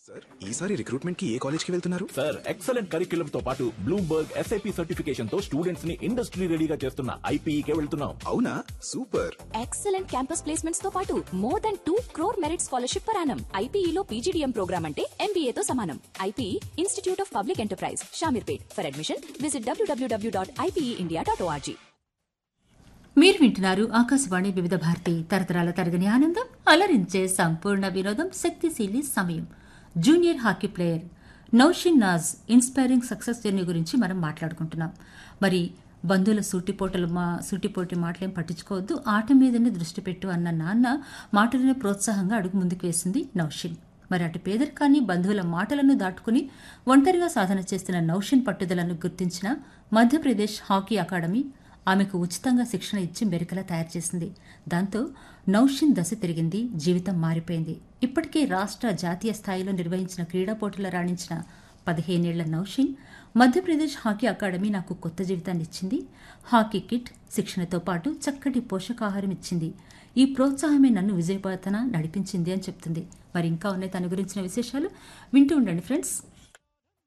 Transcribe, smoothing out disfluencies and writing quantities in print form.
Sir ఈసారి recruitment కి ఏ college కి వెళ్తున్నారు? సార్ ఎక్సలెంట్ కరిక్యులం తో పాటు బ్లూంబర్గ్ ఎస్ఐపి సర్టిఫికేషన్ తో స్టూడెంట్స్ ని ఇండస్ట్రీ రెడీగా చేస్తున్న ఐపీఈకే వెళ్తున్నాం. అవునా, సూపర్. ఎక్సలెంట్ క్యాంపస్ ప్లేస్మెంట్స్ తో పాటు more than 2 crore merit scholarship per annum. ఐపీఈలో PGDM programme అంటే ఎంబీఏ తో సమానం. IPE institute of public enterprise, Shamirpet. For admission visit www.ipeindia.org. మీరు వింటున్నారు ఆకాశవాణి వివిధ భారతి తరతరాల తరగని ఆనందం అలరించే సంపూర్ణ వినోదం శక్తిశీలి సమయం. Junior hockey player Naushin Naaz inspiring success journey గురించి మనం మాట్లాడుకుంటున్నాం. మరి బంధువుల సూటిపోటి మాటలేం పట్టించుకోవద్దు, ఆట మీదనే దృష్టి పెట్టు అన్న నాన్న మాటలనే ప్రోత్సాహంగా అడుగు ముందుకు వేసింది నౌషిన్. మరి అటు పేదరికాన్ని బంధువుల మాటలను దాటుకుని ఒంటరిగా సాధన చేస్తున్న నౌషిన్ పట్టుదలను గుర్తించిన మధ్యప్రదేశ్ హాకీ అకాడమీ ఆమెకు ఉచితంగా శిక్షణ ఇచ్చి మెరికలా తయారు చేసింది. దాంతో నౌషిన్ దశ తిరిగింది, జీవితం మారిపోయింది. ఇప్పటికే రాష్ట్ర జాతీయ స్థాయిలో నిర్వహించిన క్రీడా పోటీల్లో రాణించిన 15 ఏళ్ల నౌషిన్ మధ్యప్రదేశ్ హాకీ అకాడమీ నాకు కొత్త జీవితాన్ని ఇచ్చింది. హాకీ కిట్, శిక్షణతో పాటు చక్కటి పోషకాహారం ఇచ్చింది. ఈ ప్రోత్సాహమే నన్ను విజయపథన నడిపించింది అని చెప్తుంది. మరి ఇంకా ఉన్నాయి తన గురించిన విశేషాలు, వింటూ ఉండండి ఫ్రెండ్స్.